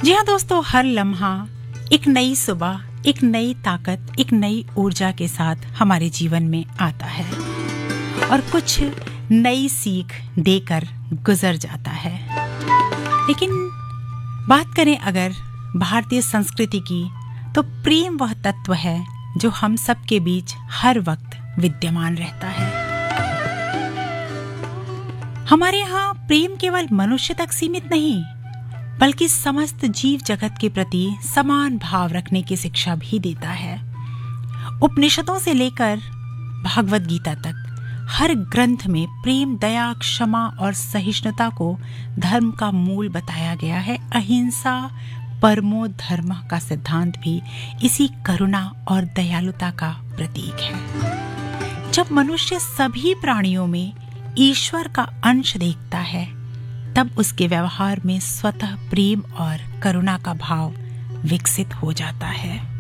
जी हाँ दोस्तों, हर लम्हा एक नई सुबह, एक नई ताकत, एक नई ऊर्जा के साथ हमारे जीवन में आता है और कुछ नई सीख देकर गुजर जाता है। लेकिन बात करें अगर भारतीय संस्कृति की, तो प्रेम वह तत्व है जो हम सबके बीच हर वक्त विद्यमान रहता है। हमारे यहाँ प्रेम केवल मनुष्य तक सीमित नहीं, बल्कि समस्त जीव जगत के प्रति समान भाव रखने की शिक्षा भी देता है। उपनिषदों से लेकर भागवत गीता तक हर ग्रंथ में प्रेम, दया, क्षमा और सहिष्णुता को धर्म का मूल बताया गया है। अहिंसा परमो धर्म का सिद्धांत भी इसी करुणा और दयालुता का प्रतीक है। जब मनुष्य सभी प्राणियों में ईश्वर का अंश देखता है, तब उसके व्यवहार में स्वतः प्रेम और करुणा का भाव विकसित हो जाता है।